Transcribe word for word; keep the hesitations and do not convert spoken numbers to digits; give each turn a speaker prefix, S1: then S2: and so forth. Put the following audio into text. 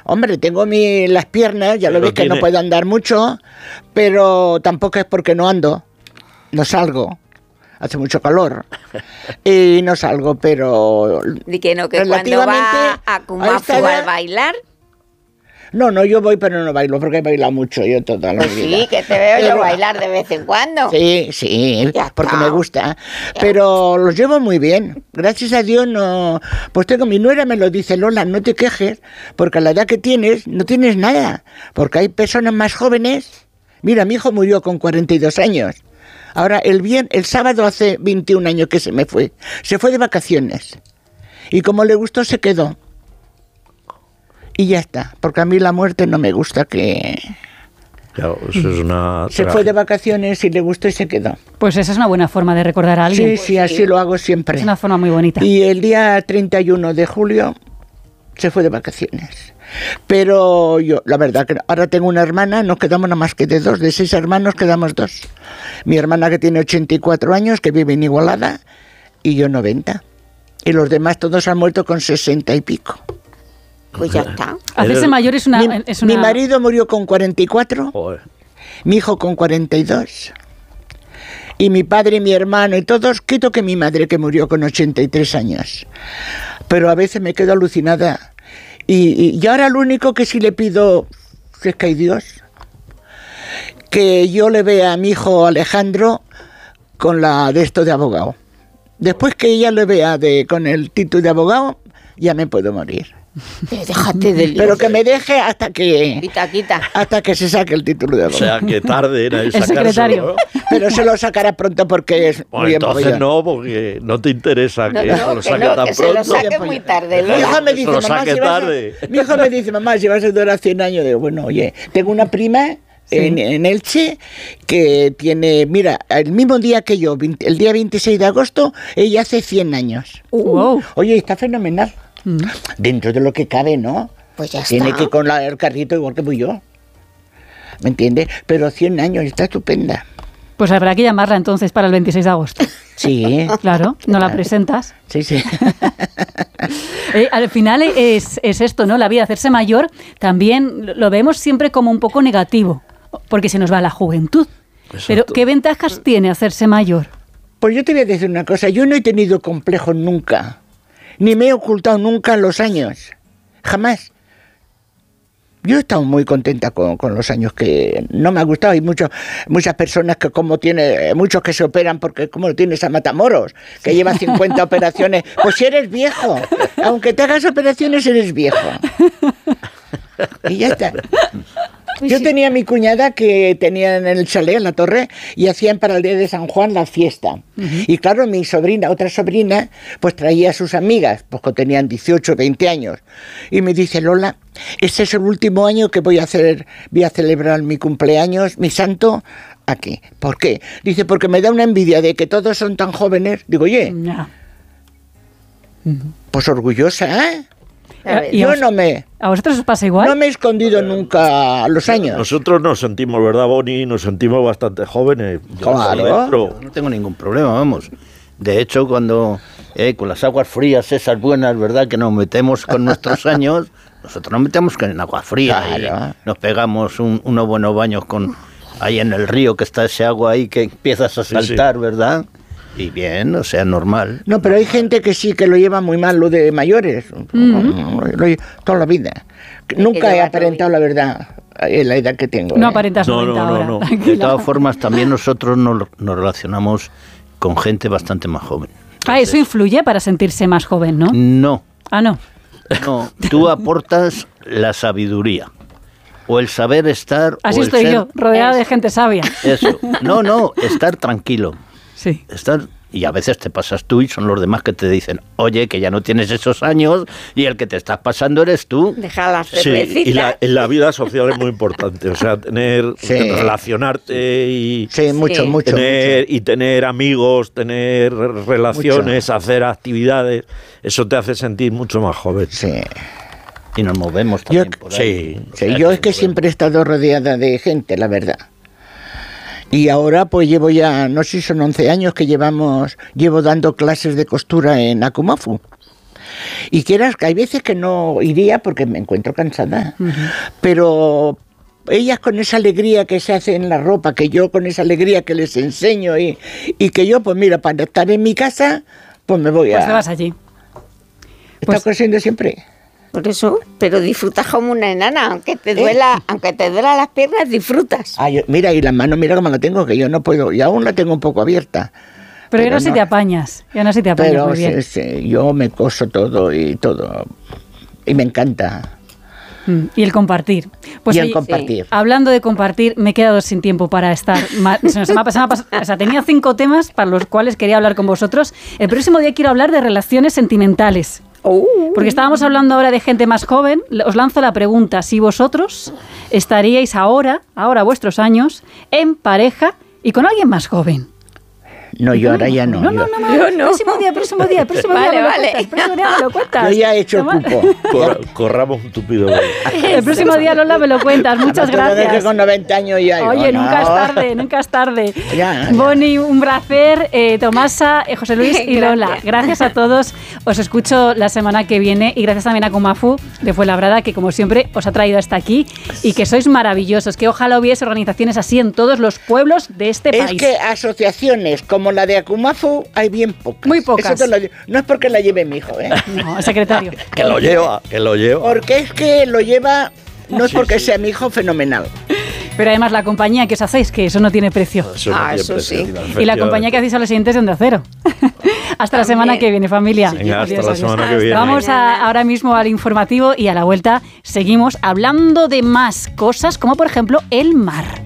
S1: Hombre, tengo mi, las piernas, ya
S2: Pero
S1: lo ves que
S2: tiene...
S1: no puedo andar mucho, pero tampoco es porque no ando, no salgo. Hace mucho calor y no salgo, pero
S3: ¿Y que no, que
S1: relativamente
S3: cuando va a Cumafu a,
S1: edad,
S3: a bailar?
S1: No, no, yo voy, pero no bailo, porque he bailado mucho yo toda la
S3: Pues
S1: vida.
S3: sí, que te veo
S1: pero,
S3: yo bailar de vez en cuando.
S1: Sí, sí,
S3: ya
S1: porque
S3: está.
S1: me gusta, pero los llevo muy bien. Gracias a Dios no... Pues tengo, mi nuera me lo dice, Lola, no te quejes, porque a la edad que tienes, no tienes nada, porque hay personas más jóvenes. Mira, mi hijo murió con cuarenta y dos años. Ahora, el bien, el sábado hace veintiún años que se me fue. Se fue de vacaciones. Y como le gustó, se quedó. Y ya está. Porque a mí la muerte no me gusta que...
S2: Claro, eso es una...
S1: Se fue de vacaciones y le gustó y se quedó.
S4: Pues esa es una buena forma de recordar a alguien.
S1: Sí, sí, así lo hago siempre.
S4: Es una forma muy bonita.
S1: Y el día treinta y uno de julio se fue de vacaciones. Pero yo, la verdad, que ahora tengo una hermana, nos quedamos nada más que de dos, de seis hermanos quedamos dos. Mi hermana que tiene ochenta y cuatro años, que vive en Igualada, y yo noventa. Y los demás todos han muerto con sesenta y pico.
S3: Pues ya está.
S4: Hacerse mayor es una...
S1: Mi,
S4: es una...
S1: mi marido murió con cuarenta y cuatro,
S2: Joder.
S1: mi hijo con cuarenta y dos, y mi padre y mi hermano y todos, quito que mi madre que murió con ochenta y tres años. Pero a veces me quedo alucinada. Y, y, y ahora lo único que sí le pido, si es que hay Dios, que yo le vea a mi hijo Alejandro con la de esto de abogado. Después que ella le vea de, con el título de abogado, ya me puedo morir.
S3: Déjate de lío.
S1: Pero que me deje hasta que
S3: Quita, quita.
S1: hasta que se saque el título de
S2: O
S1: abogado.
S2: sea, que tarde en
S4: El
S2: sacárselo,
S4: secretario.
S2: ¿no?
S1: Pero se lo sacará pronto porque es
S2: Bueno,
S1: muy
S2: entonces
S1: empollón.
S2: no, porque no te interesa
S3: No,
S2: que
S3: no,
S2: se lo
S3: que
S2: saque
S3: no,
S2: tan
S3: que se
S2: pronto.
S3: lo saque muy tarde.
S1: Mi
S3: Lola.
S1: hijo me
S2: Que
S1: dice,
S2: se lo
S1: mamá,
S2: saque
S1: si vas a...
S2: tarde.
S1: Mi hijo me dice, mamá, si vas a durar cien años, digo, bueno, oye, tengo una prima
S4: Sí.
S1: en, en Elche que tiene, mira, el mismo día que yo, el día veintiséis de agosto, ella hace cien años.
S4: Wow.
S1: Oye, está fenomenal.
S4: Mm.
S1: Dentro de lo que cabe, ¿no?
S3: Pues ya
S1: Tiene
S3: está.
S1: que ir con la, el carrito igual que voy yo. ¿Me entiendes? Pero cien años, está estupenda.
S4: Pues habrá que llamarla entonces para el veintiséis de agosto.
S1: Sí.
S4: Claro, no la presentas.
S1: Sí, sí.
S4: Eh, al final es, es esto, ¿no? La vida, hacerse mayor, también lo vemos siempre como un poco negativo, porque se nos va la juventud.
S2: Exacto.
S4: Pero, ¿qué ventajas tiene hacerse mayor?
S1: Pues yo te voy a decir una cosa, yo no he tenido complejos nunca, ni me he ocultado nunca los años, jamás. Yo he estado muy contenta con, con los años que no me ha gustado. Hay muchos, muchas personas que como tiene, muchos que se operan porque como lo tienes a Matamoros, que lleva cincuenta operaciones. Pues si eres viejo, aunque te hagas operaciones eres viejo. Y ya está. Yo tenía a mi cuñada que tenía en el chalet, en la torre, y hacían para el día de San Juan la fiesta. Uh-huh. Y claro, mi sobrina, otra sobrina, pues traía a sus amigas, pues que tenían dieciocho, veinte años. Y me dice, Lola, este es el último año que voy a hacer, voy a celebrar mi cumpleaños, mi santo, aquí. ¿Por qué? Dice, porque me da una envidia de que todos son tan jóvenes. Digo, oye,
S4: No.
S1: pues orgullosa, ¿eh?
S4: ¿Y
S1: Yo
S4: a vos-
S1: no me,
S4: ¿A vosotros os pasa igual?
S1: no me he escondido nunca los años.
S2: Nosotros nos sentimos, ¿verdad, Boni? Nos sentimos bastante jóvenes.
S1: Claro.
S2: Por dentro.
S5: No tengo ningún problema, vamos. De hecho, cuando eh, con las aguas frías, esas buenas, ¿verdad?, que nos metemos con nuestros años, nosotros nos metemos con agua fría
S1: Claro.
S5: y nos pegamos un- unos buenos baños con ahí en el río, que está ese agua ahí que empiezas a
S2: Sí,
S5: saltar,
S2: sí.
S5: ¿verdad? Y bien, o sea, normal.
S1: No, pero hay gente que sí que lo lleva muy mal, lo de mayores,
S4: Mm.
S1: Lo lle- toda la vida. Nunca he aparentado la verdad en la edad que tengo.
S4: No
S1: ¿eh?
S4: aparentas
S2: No,
S4: noventa
S2: no, no,
S4: ahora.
S2: no.
S5: De
S4: tranquila.
S5: todas formas, también nosotros nos, nos relacionamos con gente bastante más joven.
S4: Ah, eso influye para sentirse más joven, ¿no?
S5: No,
S4: Ah, no.
S5: no, tú aportas la sabiduría o el saber estar.
S4: Así
S5: o el
S4: estoy
S5: ser-
S4: yo, rodeada de gente sabia.
S5: Eso, no, no, estar tranquilo.
S4: Sí.
S5: Estar, y a veces te pasas tú y son los demás que te dicen, oye, que ya no tienes esos años y el que te estás pasando eres tú.
S3: Deja las
S2: Sí,
S3: cervecitas.
S2: y la, en la vida social es muy importante, o sea, tener,
S1: Sí.
S2: relacionarte y
S1: Sí, mucho,
S3: Sí.
S1: mucho,
S2: tener,
S1: mucho.
S2: y tener amigos, tener relaciones, hacer actividades, eso te hace sentir mucho más joven.
S1: Sí.
S5: Y nos movemos también
S1: Yo-
S5: por ahí.
S2: Sí,
S5: O
S1: Sí,
S5: sea,
S1: yo es que siempre he estado rodeada de gente, la verdad. Y ahora pues llevo ya, no sé si son once años que llevamos, llevo dando clases de costura en Akumafu. Y quieras que hay veces que no iría porque me encuentro cansada. Uh-huh. Pero ellas con esa alegría que se hace en la ropa, que yo con esa alegría que les enseño y, y que yo, pues mira, para estar en mi casa, pues me voy a...
S4: Pues te vas allí.
S1: Está pues, ocurriendo siempre.
S3: Por eso, pero disfrutas como una enana, aunque te duela, ¿Eh? aunque te duela las piernas, disfrutas.
S1: Ah, yo, mira, y las manos, mira cómo la tengo, que yo no puedo, y aún la tengo un poco abierta.
S4: Pero, pero ya no, no si te apañas, ya no si te apañas
S1: pero
S4: muy bien.
S1: Sí, sí, yo me coso todo y todo, y me encanta.
S4: Mm, y el compartir. Pues
S1: y el
S4: oye,
S1: compartir.
S4: Sí. Hablando de compartir, me he quedado sin tiempo para estar. Se nos ha pasado, o sea, tenía cinco temas para los cuales quería hablar con vosotros. El próximo día quiero hablar de relaciones sentimentales. Porque estábamos hablando ahora de gente más joven. Os lanzo la pregunta, si vosotros estaríais ahora, ahora a vuestros años, en pareja y con alguien más joven.
S1: No, yo ahora ya no.
S4: No, no, no, no.
S3: Yo no.
S4: Próximo día, próximo día, próximo
S3: vale,
S4: día me
S3: vale.
S4: lo cuentas, próximo día me lo cuentas.
S1: Yo ya he hecho el cupo.
S2: Cor- corramos un tupido.
S4: El próximo día, Lola, me lo cuentas. Muchas
S1: no
S4: gracias.
S1: Que con noventa años ya.
S4: Oye,
S1: no.
S4: nunca es tarde, nunca es tarde.
S1: Ya, ya.
S4: Bonnie, un placer. Eh, Tomasa, eh, José Luis y Lola.
S3: Gracias.
S4: Gracias a todos. Os escucho la semana que viene y gracias también a Comafu de Fuenlabrada, que como siempre os ha traído hasta aquí y que sois maravillosos. Que ojalá hubiese organizaciones así en todos los pueblos de este
S1: Es
S4: país.
S1: que asociaciones como la de Akumafu hay bien pocas.
S4: Muy pocas.
S1: Eso te lo digo. No es porque la lleve mi hijo, ¿eh?
S4: No, el secretario.
S2: Que lo lleva, que lo lleva.
S1: Porque es que lo lleva, no es
S2: Sí,
S1: porque
S2: sí.
S1: sea mi hijo fenomenal.
S4: Pero además la compañía que os hacéis, que eso no tiene precio.
S2: Eso no
S3: Ah,
S2: tiene
S3: eso
S2: precio,
S3: sí.
S2: efectivamente.
S4: Y la compañía que hacéis a los siguientes de Onda Cero. Hasta la
S3: También.
S4: semana que viene, familia.
S2: Venga, hasta
S4: Adiós,
S2: la
S4: adiós.
S2: semana que viene.
S4: Vamos a, ahora mismo al informativo y a la vuelta seguimos hablando de más cosas, como por ejemplo el mar.